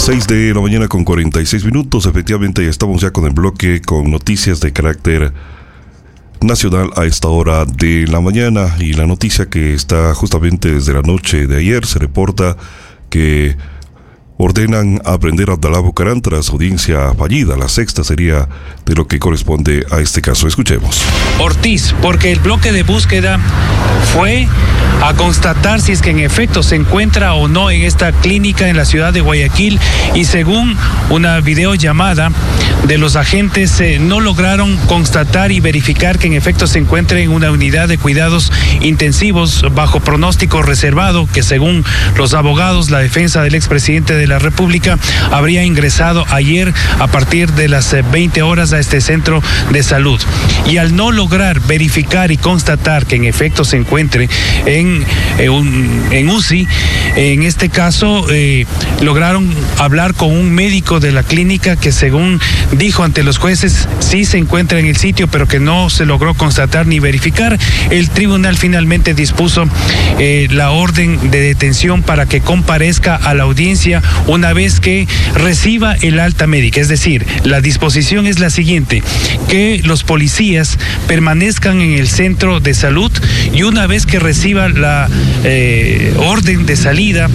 6 de la mañana con 46 minutos. Efectivamente, ya estamos ya con el bloque con noticias de carácter nacional a esta hora de la mañana. Y la noticia que está justamente desde la noche de ayer, se reporta que ordenan aprehender a Abdalá Bucaram tras audiencia fallida. La sexta sería de lo que corresponde a este caso. Escuchemos. Ortiz, porque el bloque de búsqueda fue a constatar si es que en efecto se encuentra o no en esta clínica en la ciudad de Guayaquil, y según una videollamada de los agentes no lograron constatar y verificar que en efecto se encuentre en una unidad de cuidados intensivos bajo pronóstico reservado, que según los abogados, la defensa del expresidente de la República habría ingresado ayer a partir de las 20 horas a este centro de salud. Y al no lograr verificar y constatar que en efecto se encuentre en UCI, en este caso lograron hablar con un médico de la clínica que, según dijo ante los jueces, sí se encuentra en el sitio, pero que no se logró constatar ni verificar. El tribunal finalmente dispuso la orden de detención para que comparezca a la audiencia una vez que reciba el alta médica. Es decir, la disposición es la siguiente: que los policías permanezcan en el centro de salud y una vez que reciba la orden de salida,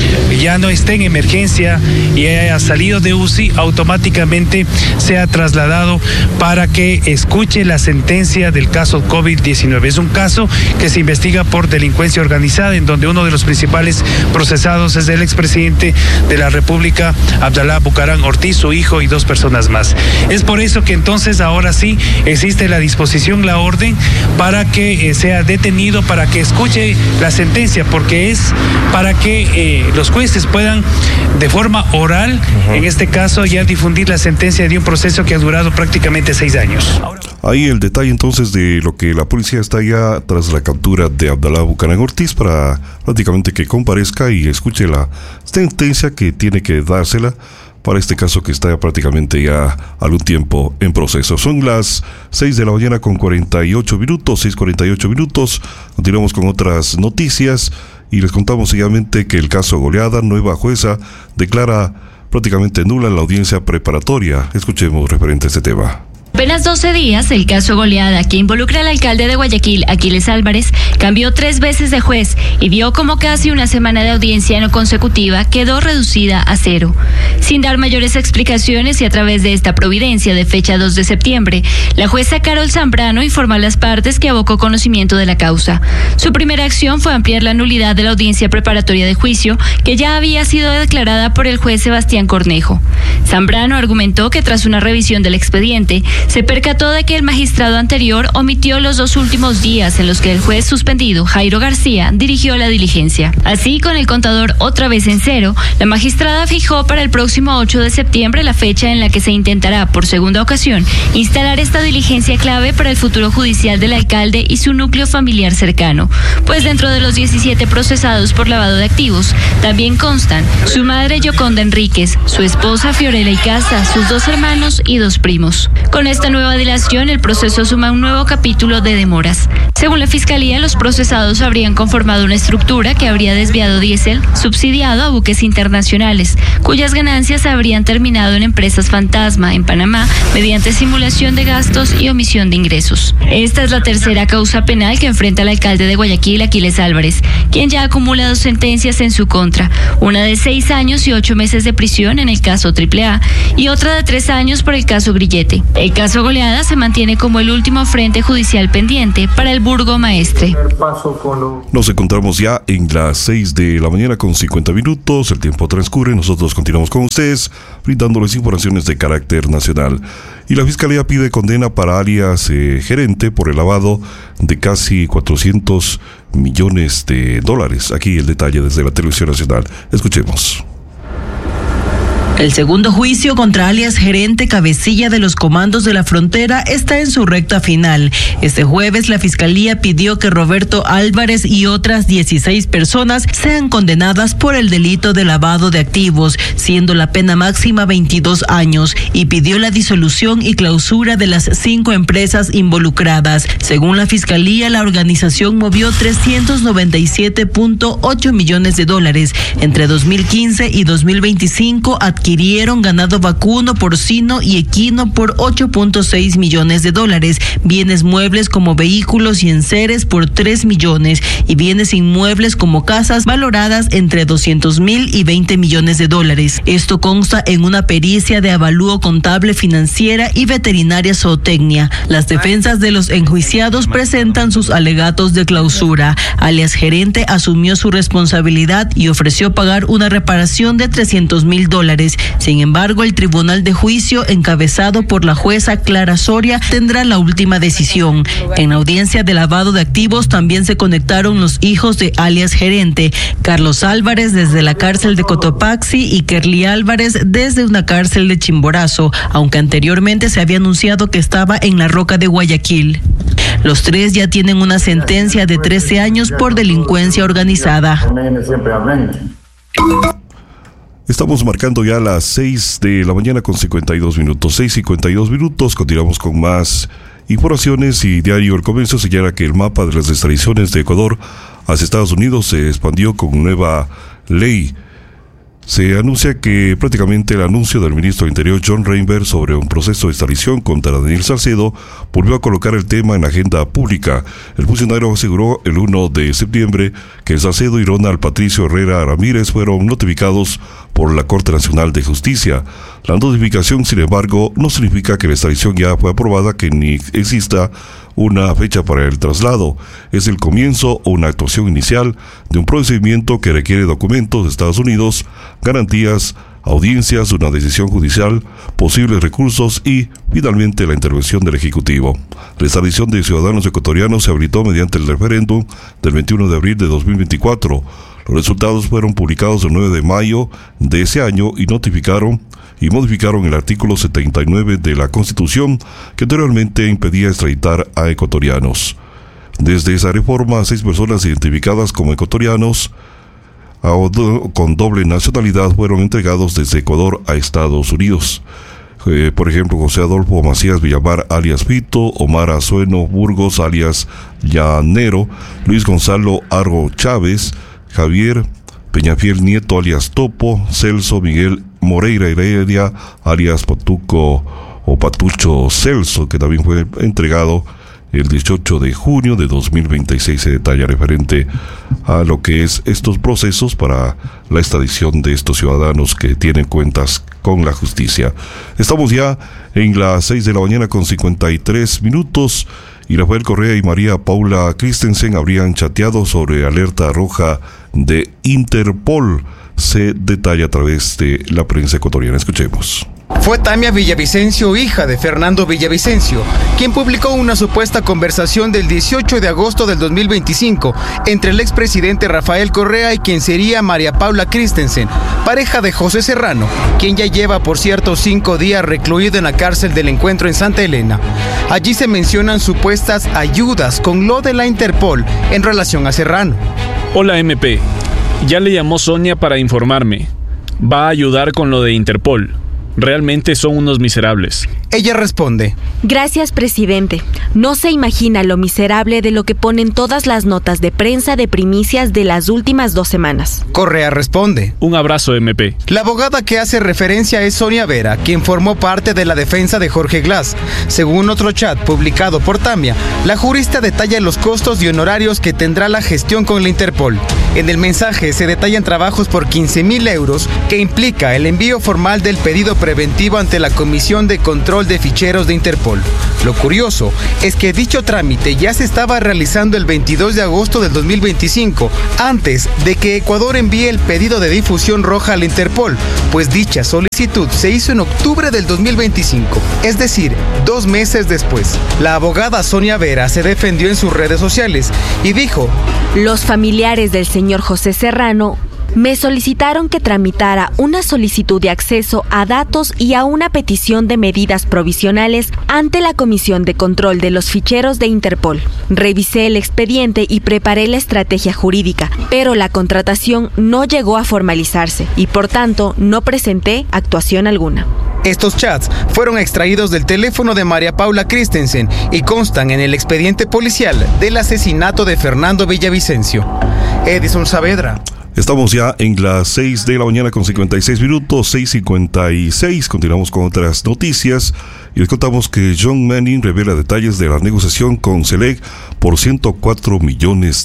ya no esté en emergencia y haya salido de UCI, automáticamente sea trasladado para que escuche la sentencia del caso COVID-19. Es un caso que se investiga por delincuencia organizada, en donde uno de los principales procesados es el expresidente de la República, Abdalá Bucaram Ortiz, su hijo y 2 personas más. Es por eso que entonces ahora sí existe la disposición, la orden, para que sea detenido, para que escuche la sentencia, porque es para que los jueces puedan de forma oral, en este caso, ya difundir la sentencia de un proceso que ha durado prácticamente 6 años. Ahí el detalle entonces de lo que la policía está ya tras la captura de Abdalá Bucaram Ortiz, para prácticamente que comparezca y escuche la sentencia que tiene que dársela para este caso que está prácticamente ya algún tiempo en proceso. Son las 6 de la mañana con 48 minutos, 6:48 minutos. Continuamos con otras noticias y les contamos seguidamente que el caso Goleada, nueva jueza declara prácticamente nula la audiencia preparatoria. Escuchemos referente a este tema. Apenas 12 días, el caso Goleada, que involucra al alcalde de Guayaquil, Aquiles Álvarez, cambió 3 veces de juez y vio como casi una semana de audiencia no consecutiva quedó reducida a 0. Sin dar mayores explicaciones y a través de esta providencia de fecha 2 de septiembre, la jueza Carol Zambrano informó a las partes que abocó conocimiento de la causa. Su primera acción fue ampliar la nulidad de la audiencia preparatoria de juicio, que ya había sido declarada por el juez Sebastián Cornejo. Zambrano argumentó que tras una revisión del expediente, se percató de que el magistrado anterior omitió los 2 últimos días en los que el juez suspendido, Jairo García, dirigió la diligencia. Así, con el contador otra vez en 0, la magistrada fijó para el próximo 8 de septiembre la fecha en la que se intentará, por segunda ocasión, instalar esta diligencia clave para el futuro judicial del alcalde y su núcleo familiar cercano, pues dentro de los 17 procesados por lavado de activos, también constan su madre Yoconda Enríquez, su esposa Fiorella Icaza, sus 2 hermanos y 2 primos. Con esta nueva dilación, el proceso suma un nuevo capítulo de demoras. Según la Fiscalía, los procesados habrían conformado una estructura que habría desviado diésel subsidiado a buques internacionales, cuyas ganancias habrían terminado en empresas fantasma en Panamá mediante simulación de gastos y omisión de ingresos. Esta es la tercera causa penal que enfrenta al alcalde de Guayaquil, Aquiles Álvarez, quien ya ha acumulado sentencias en su contra, una de 6 años y 8 meses de prisión en el caso AAA y otra de 3 años por el caso Grillete. El caso Goleada se mantiene como el último frente judicial pendiente para el burgomaestre. Nos encontramos ya en las 6 de la mañana con 50 minutos. El tiempo transcurre. Nosotros continuamos con ustedes brindándoles informaciones de carácter nacional. Y la Fiscalía pide condena para alias gerente por el lavado de casi 400 millones de dólares. Aquí el detalle desde la Televisión Nacional. Escuchemos. El segundo juicio contra alias gerente cabecilla de los comandos de la frontera está en su recta final. Este jueves la Fiscalía pidió que Roberto Álvarez y otras 16 personas sean condenadas por el delito de lavado de activos, siendo la pena máxima 22 años, y pidió la disolución y clausura de las 5 empresas involucradas. Según la Fiscalía, la organización movió $397.8 millones. Entre 2015 y 2025 adquirieron ganado vacuno, porcino y equino por $8.6 millones, bienes muebles como vehículos y enseres por $3 millones y bienes inmuebles como casas valoradas entre $200,000 y $20 millones. Esto consta en una pericia de avalúo contable, financiera y veterinaria zootecnia. Las defensas de los enjuiciados presentan sus alegatos de clausura. Alias gerente asumió su responsabilidad y ofreció pagar una reparación de $300,000. Sin embargo, el Tribunal de Juicio, encabezado por la jueza Clara Soria, tendrá la última decisión. En la audiencia de lavado de activos también se conectaron los hijos de alias gerente, Carlos Álvarez desde la cárcel de Cotopaxi y Kerly Álvarez desde una cárcel de Chimborazo, aunque anteriormente se había anunciado que estaba en la Roca de Guayaquil. Los 3 ya tienen una sentencia de 13 años por delincuencia organizada. Estamos marcando ya las 6 de la mañana con 52 minutos. 6:52 minutos. Continuamos con más informaciones y Diario El Comercio señala que el mapa de las extradiciones de Ecuador hacia Estados Unidos se expandió con nueva ley. Se anuncia que prácticamente el anuncio del ministro de Interior John Reinberg sobre un proceso de extradición contra Daniel Salcedo volvió a colocar el tema en la agenda pública. El funcionario aseguró el 1 de septiembre que Salcedo y Ronald Patricio Herrera Ramírez fueron notificados por la Corte Nacional de Justicia. La notificación, sin embargo, no significa que la extradición ya fue aprobada, que ni exista una fecha para el traslado. Es el comienzo o una actuación inicial de un procedimiento que requiere documentos de Estados Unidos, garantías, audiencias, una decisión judicial, posibles recursos y, finalmente, la intervención del Ejecutivo. La extradición de ciudadanos ecuatorianos se habilitó mediante el referéndum del 21 de abril de 2024. Los resultados fueron publicados el 9 de mayo de ese año y modificaron el artículo 79 de la Constitución, que anteriormente impedía extraditar a ecuatorianos. Desde esa reforma, 6 personas identificadas como ecuatorianos con doble nacionalidad fueron entregados desde Ecuador a Estados Unidos. Por ejemplo, José Adolfo Macías Villamar alias Fito, Omar Azueno Burgos alias Llanero, Luis Gonzalo Argo Chávez, Javier Peñafiel Nieto alias Topo, Celso Miguel Moreira Heredia alias Patuco o Patucho Celso, que también fue entregado el 18 de junio de 2026. Se detalla referente a lo que es estos procesos para la extradición de estos ciudadanos que tienen cuentas con la justicia. Estamos ya en las 6 de la mañana con 53 minutos y Rafael Correa y María Paula Christensen habrían chateado sobre alerta roja de Interpol. Se detalla a través de la prensa ecuatoriana. Escuchemos. Fue Tamia Villavicencio, hija de Fernando Villavicencio, quien publicó una supuesta conversación del 18 de agosto del 2025 entre el expresidente Rafael Correa y quien sería María Paula Christensen, pareja de José Serrano, quien ya lleva, por cierto, 5 días recluido en la cárcel del Encuentro en Santa Elena. Allí se mencionan supuestas ayudas con lo de la Interpol en relación a Serrano. Hola MP, ya le llamó Sonia para informarme. Va a ayudar con lo de Interpol. Realmente son unos miserables. Ella responde: Gracias, presidente. No se imagina lo miserable de lo que ponen todas las notas de prensa de primicias de las últimas 2 semanas. Correa responde: Un abrazo, MP. La abogada que hace referencia es Sonia Vera, quien formó parte de la defensa de Jorge Glass. Según otro chat publicado por Tamia, la jurista detalla los costos y honorarios que tendrá la gestión con la Interpol. En el mensaje se detallan trabajos por 15,000 euros, que implica el envío formal del pedido preventivo ante la Comisión de Control de Ficheros de Interpol. Lo curioso es que dicho trámite ya se estaba realizando el 22 de agosto del 2025, antes de que Ecuador envíe el pedido de difusión roja a la Interpol, pues dicha solicitud se hizo en octubre del 2025, es decir, 2 meses después. La abogada Sonia Vera se defendió en sus redes sociales y dijo: Los familiares del señor José Serrano Me solicitaron que tramitara una solicitud de acceso a datos y a una petición de medidas provisionales ante la Comisión de Control de los Ficheros de Interpol. Revisé el expediente y preparé la estrategia jurídica, pero la contratación no llegó a formalizarse y por tanto no presenté actuación alguna. Estos chats fueron extraídos del teléfono de María Paula Christensen y constan en el expediente policial del asesinato de Fernando Villavicencio. Edison Saavedra. Estamos ya en las 6 de la mañana con 56 minutos, 6:56. Continuamos con otras noticias y les contamos que John Manning revela detalles de la negociación con Select por $104 millones.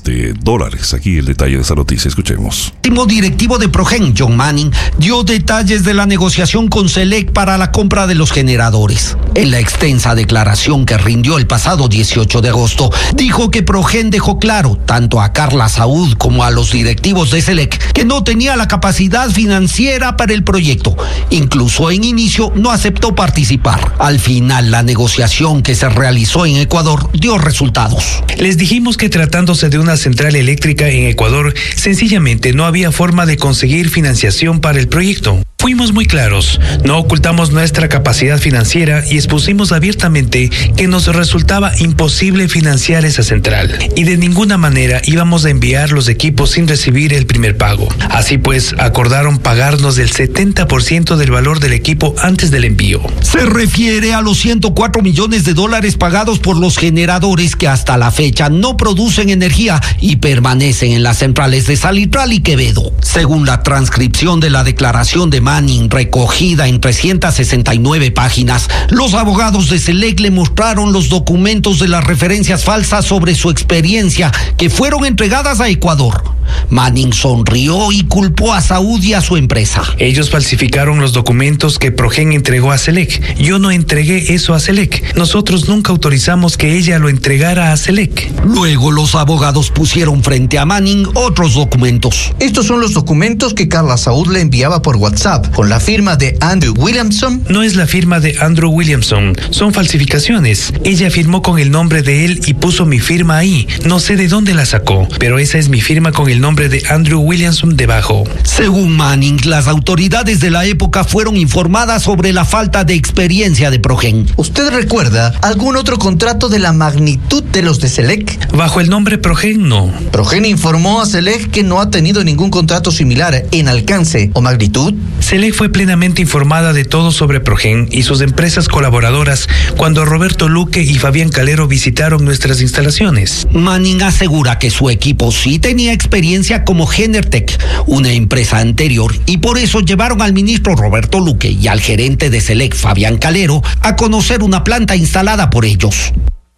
Aquí el detalle de esa noticia, escuchemos. El último directivo de Progen, John Manning, dio detalles de la negociación con Select para la compra de los generadores. En la extensa declaración que rindió el pasado 18 de agosto, dijo que Progen dejó claro, tanto a Carla Saúd como a los directivos de Select, que no tenía la capacidad financiera para el proyecto. Incluso en inicio no aceptó participar. Al final, la negociación que se realizó en Ecuador dio resultados. Les dijimos que tratándose de una central eléctrica en Ecuador, sencillamente no había forma de conseguir financiación para el proyecto. Fuimos muy claros, no ocultamos nuestra capacidad financiera y expusimos abiertamente que nos resultaba imposible financiar esa central y de ninguna manera íbamos a enviar los equipos sin recibir el primer pago. Así pues, acordaron pagarnos el 70% del valor del equipo antes del envío. Se refiere a los $104 millones pagados por los generadores que hasta la fecha no producen energía y permanecen en las centrales de Salitral y Quevedo. Según la transcripción de la declaración de Manning, recogida en 369 páginas, los abogados de Select le mostraron los documentos de las referencias falsas sobre su experiencia que fueron entregadas a Ecuador. Manning sonrió y culpó a Saúd y a su empresa. Ellos falsificaron los documentos que Progen entregó a Select. Yo no entregué eso a Select. Nosotros nunca autorizamos que ella lo entregara a Select. Luego los abogados pusieron frente a Manning otros documentos. Estos son los documentos que Carla Saúd le enviaba por WhatsApp con la firma de Andrew Williamson. No es la firma de Andrew Williamson, son falsificaciones. Ella firmó con el nombre de él y puso mi firma ahí. No sé de dónde la sacó, pero esa es mi firma con el nombre de Andrew Williamson debajo. Según Manning, las autoridades de la época fueron informadas sobre la falta de experiencia de Progen. ¿Usted recuerda algún otro contrato de la magnitud de los de Select? Bajo el nombre Progen, no. Progen informó a Select que no ha tenido ningún contrato similar en alcance o magnitud. Select fue plenamente informada de todo sobre Progen y sus empresas colaboradoras cuando Roberto Luque y Fabián Calero visitaron nuestras instalaciones. Manning asegura que su equipo sí tenía experiencia como Genertec, una empresa anterior, y por eso llevaron al ministro Roberto Luque y al gerente de Select, Fabián Calero, a conocer una planta instalada por ellos.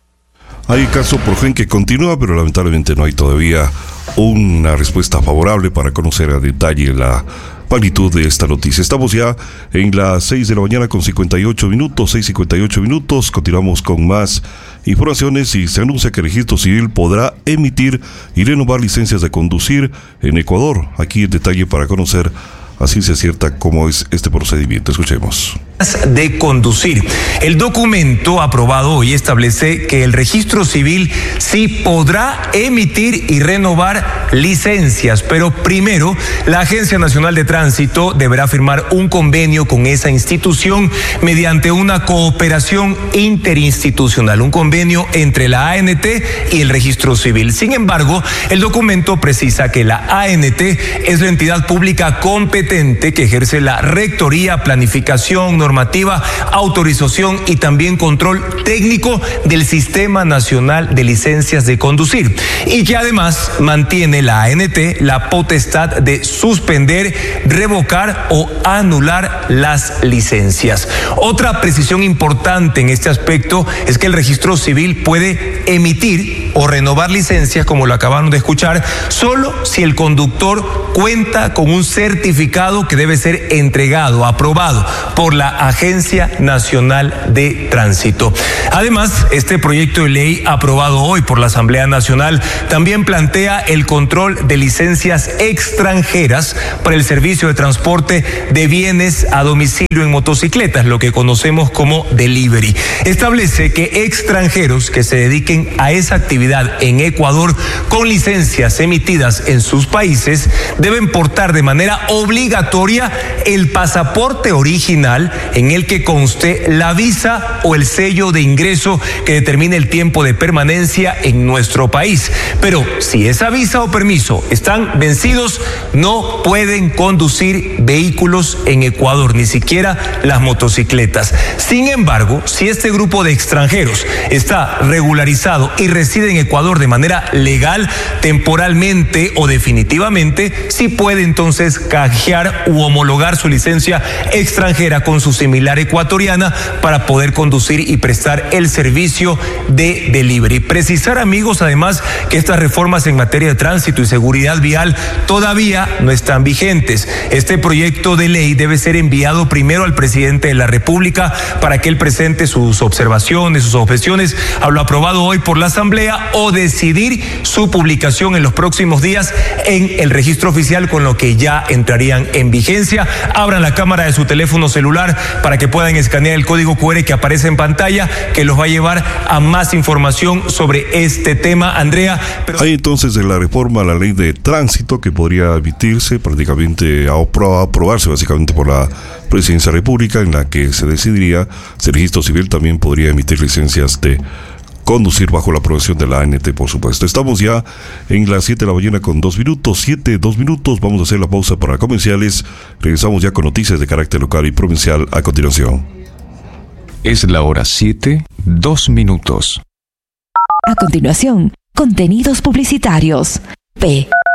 Hay caso Progen que continúa, pero lamentablemente no hay todavía una respuesta favorable para conocer a detalle la magnitud de esta noticia. Estamos ya en las 6 de la mañana con 58 minutos, 6:58 minutos. Continuamos con más informaciones y se anuncia que el Registro Civil podrá emitir y renovar licencias de conducir en Ecuador. Aquí el detalle para conocer a ciencia cierta cómo es este procedimiento. Escuchemos. De conducir. El documento aprobado hoy establece que el Registro Civil sí podrá emitir y renovar licencias, pero primero la Agencia Nacional de Tránsito deberá firmar un convenio con esa institución mediante una cooperación interinstitucional, un convenio entre la ANT y el Registro Civil. Sin embargo, el documento precisa que la ANT es la entidad pública competente que ejerce la rectoría, planificación, normativa, autorización y también control técnico del Sistema Nacional de Licencias de Conducir, y que además mantiene la ANT la potestad de suspender, revocar o anular las licencias. Otra precisión importante en este aspecto es que el Registro Civil puede emitir o renovar licencias, como lo acabaron de escuchar, solo si el conductor cuenta con un certificado que debe ser entregado, aprobado por la Agencia Nacional de Tránsito. Además, este proyecto de ley aprobado hoy por la Asamblea Nacional también plantea el control de licencias extranjeras para el servicio de transporte de bienes a domicilio en motocicletas, lo que conocemos como delivery. Establece que extranjeros que se dediquen a esa actividad nacionalidad en Ecuador con licencias emitidas en sus países deben portar de manera obligatoria el pasaporte original en el que conste la visa o el sello de ingreso que determine el tiempo de permanencia en nuestro país. Pero si esa visa o permiso están vencidos, no pueden conducir vehículos en Ecuador, ni siquiera las motocicletas. Sin embargo, si este grupo de extranjeros está regularizado y reside en Ecuador de manera legal, temporalmente o definitivamente, sí puede entonces canjear u homologar su licencia extranjera con su similar ecuatoriana para poder conducir y prestar el servicio de delivery. Precisar, amigos, además, que estas reformas en materia de tránsito y seguridad vial todavía no están vigentes. Este proyecto de ley debe ser enviado primero al presidente de la República para que él presente sus observaciones, sus objeciones a lo aprobado hoy por la Asamblea o decidir su publicación en los próximos días en el registro oficial, con lo que ya entrarían en vigencia. Abran la cámara de su teléfono celular para que puedan escanear el código QR que aparece en pantalla, que los va a llevar a más información sobre este tema. Andrea. Hay entonces de la reforma a la ley de tránsito que podría emitirse prácticamente, aprobarse básicamente por la Presidencia de la República, en la que se decidiría si el registro civil también podría emitir licencias de conducir bajo la aprobación de la ANT, por supuesto. Estamos ya en las 7 de la mañana con 2 minutos, 2 minutos. Vamos a hacer la pausa para comerciales. Regresamos ya con noticias de carácter local y provincial a continuación. Es la hora 7, 2 minutos. A continuación, contenidos publicitarios. P.